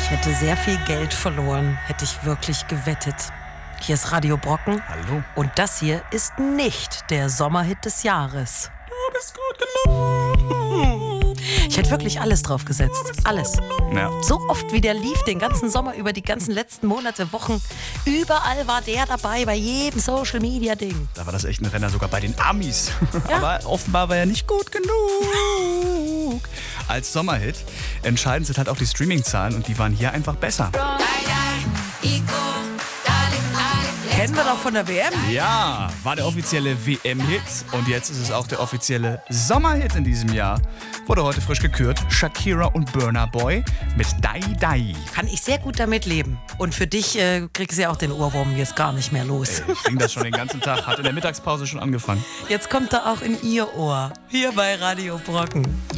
Ich hätte sehr viel Geld verloren, hätte ich wirklich gewettet. Hier ist Radio Brocken. Hallo. Und das hier ist nicht der Sommerhit des Jahres. Du bist gut genug. Ich hätte wirklich alles drauf gesetzt. Alles. Ja. So oft wie der lief, den ganzen Sommer über, die ganzen letzten Monate, Wochen. Überall war der dabei, bei jedem Social-Media-Ding. Da war das echt ein Renner, sogar bei den Amis. Ja. Aber offenbar war er nicht gut genug. Als Sommerhit. Entscheidend sind halt auch die Streaming-Zahlen und die waren hier einfach besser. Kennen wir doch von der WM. Ja, war der offizielle WM-Hit und jetzt ist es auch der offizielle Sommerhit in diesem Jahr. Wurde heute frisch gekürt. Shakira und Burna Boy mit Dai Dai. Kann ich sehr gut damit leben. Und für dich kriegst du ja auch den Ohrwurm jetzt gar nicht mehr los. Ich singe das schon den ganzen Tag. Hat in der Mittagspause schon angefangen. Jetzt kommt er auch in ihr Ohr. Hier bei Radio Brocken.